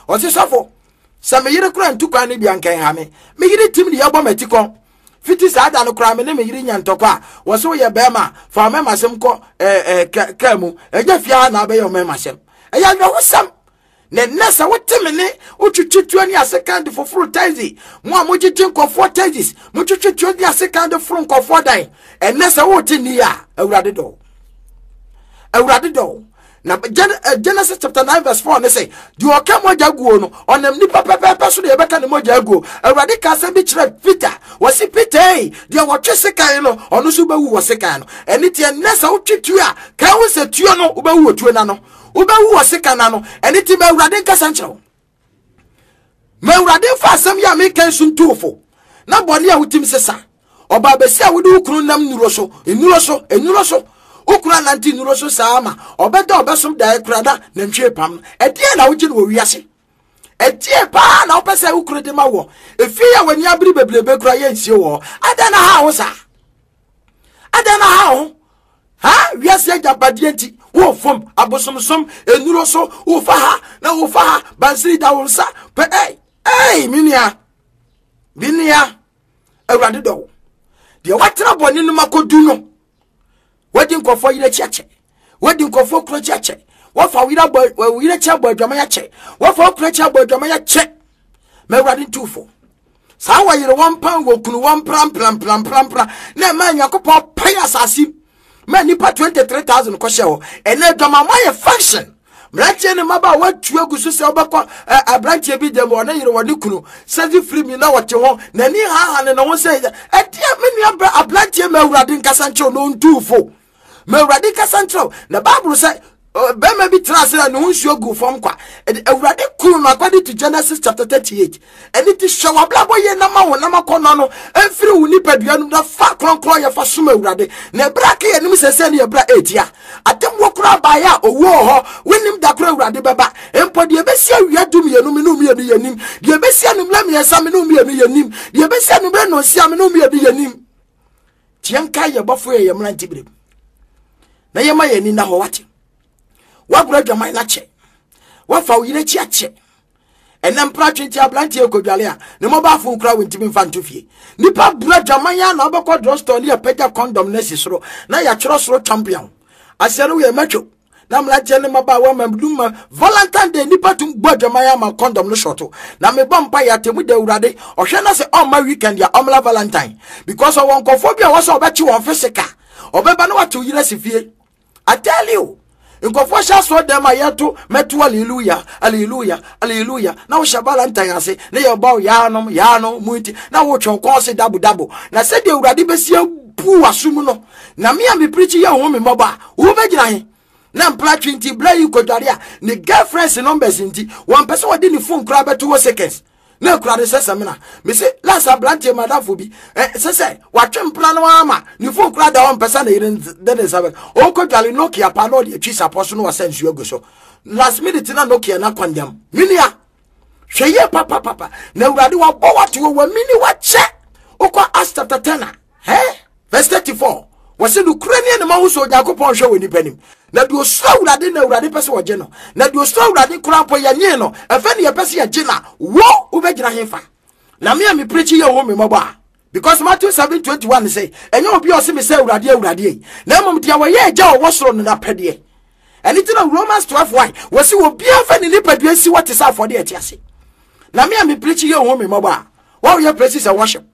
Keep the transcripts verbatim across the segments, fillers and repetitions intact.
o se sofo sa me yire kura ntukwa ne bia nkan ha me me yire tim ne yabo matikon fiti sa ada no kura me ne me yire nya ntokwa wo so ye bema fa me masem ko eh eh kamu eja fia na be yo me masem eya no wosam ne nessa wotemene otwetwetu ani asecond for full taxi mo amogigin nkofo taxis mo twetwetu ani asecond for nkofo dan e nessa wotini a awurade do awurade do na Genesis chapter nine verse four ne say di okamo jaguo no onam nipa pepepe so de beka ne mo jaguo awurade ka se bi kire Peter wasi Peter di wotwe sekan no ono so bawu wo sekan no eni tie nessa wotwetu a ka wo se tuo no wo bawu otuo na no ubewu wasikana no eni ti me awurade nkasa nkyerɛw me awurade fa asɛm ya me kan suntufo na bɔne a wotim sesa ɔba besi a wode ukuru nam nuro so enuro so enuro so ukuru ananti nuro so saama ɔbɛda ɔbɛsom da ekurada na ntwe pam ɛdeɛ na wogye no wo wiase ɛdeɛ pa na wopɛsɛ ukuru de ma wo efi ya wani abiri bebrebe kura ye nsie wo ada na ha wo sa ada na ha wo ha wiase agabade nti wo fom abosomsom enuro so wo fa ha na wo fa ha bansiri da wo nsa pe eh eh minia binia awurade do de watena boni no makodu no wadi nkofo yire chiache wadi nkofo kro chiache wo fa wira bo wira chia bo adwama ya che wo fa kro chia bo adwama ya che me awurade ntufo sa wa yire wan pan wo kunu wan pram pram pram pram pram na ma nyakopɔ pai asasi man nipa twenty-three thousand ko shewo ene doma moye function mrache ne maba watu agusu se obekọ abranche bi dem wona yire woni kunu sezi free mi na wote ho na ni ha ha ne no se etia me ni abranche ma awurade nkasa ncho no ntufo ma awurade nkasa ncho na bible say be ma bi trase na no nsuo gu fom kwa awurade kunu no according to Genesis chapter thirty-eight eni ti hwa blabo ye na ma wo na makono no efiri wo nipa duanu na fa kronkron ye fa soma awurade na brake ye nim sese na ye bra etia atem wo kura ba ya owo ho wenim da kura awurade beba empo de besia wia dum ye no me no me ye nim de besia no mla me yesa me no me ye nim de besia no bre no sia me no me ye nim tienka ye bofo ye mla ntibire na ye ma ye ni na ho wate wabura dwamai na che wafa uyire chi ache enam pratwe ti ablanti ekodwale a ne mo ba fun kra wentimi mfa ntofie nipa bura dwamai ya na obekọ drugstore ne pega condom na sisoro na ya kyoro soro champion asere we macho na mlache ne maba wa mamduma Valentine Day nipa tum bua dwamai ya ma condom no shoto na me bompa ya temu de urade ohwe na se on my weekend ya omla Valentine because of one kofobia was obechi won physical obeba na watu uyire sifie. I tell you nkofo sha so dem ayeto metu hallelujah hallelujah hallelujah na wo shabala ntanyase na ye bawo ya no ya no muti na wo twon kon se dabu dabu na se de urade besia bu asum no na me am preach ye ho me moba wo begina he na mpla twenty bla yi kodware ni girlfriends numbers nti one person wo de ni phone kra beto seconds na kura de sesa me na me se last ablantie madafo bi eh sese watwe mpla no ama ni phone kura da one person na yire de de sabe o kodware Nokia pa no de twi support no wasan su ego so last minute na Nokia na condemn minia hweye papa papa na urade wa bo wate wo mini wa che okwa Acts chapter ten eh verse thirty-four wase du Ukrainian na ma so Yakobon hwe woni panim na du osura urade na urade pese wo je no na du osura urade kura po ya nye no efe ne ye pese ya je na wo ubegina hefa na me me preach ye wo me moba because Matthew seven twenty-one say enyo obi o se me say urade urade na mom dia wo ye ja wo soro no na pede anything in Romans twelve one wase wo bia fa ne ne pede si what is for the etiase na me me preach ye wo me moba wo ye praises and worship.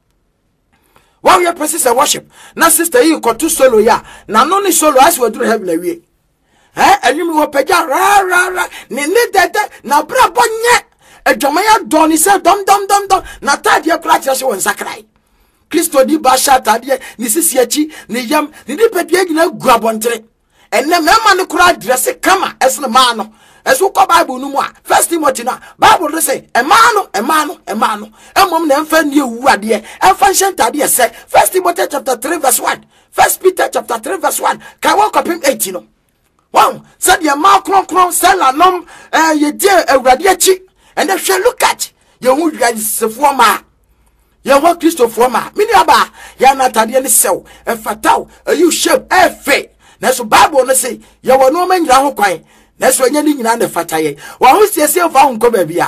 While you practice a worship, na sister you got two solo ya. Na no ni solo as we do heaven away. Eh, and you will pay ra ra ra. Ni ni dede na bra bonye. E jomaya doni se dom dom dom dom. Na tadia klati aso won sakrai. Kristo di basha tadia ni sisi echi ni yam ni di pedie gina guabontre. Enne mema ni kura dress kama esne ma no. Esu ko Bible no mu a First Timothy na Bible say e ma no e ma no e ma no emom na emfa ne ewu ade emfa nhentade say First Timothy chapter three verse one First Peter chapter three verse one ka wo kopim eighteen no wow said ye ma kron kron sell anom eh ye die awurade achi and if you look at ye hu wiasefo ma ye ho Christopher ma mini aba ya na tade ne sew e fataw you shape e fe na so Bible no say ye wo no ma nyira ho kwan na so anya ni nyina na fataye wa ho siesie fa ho nko ba bia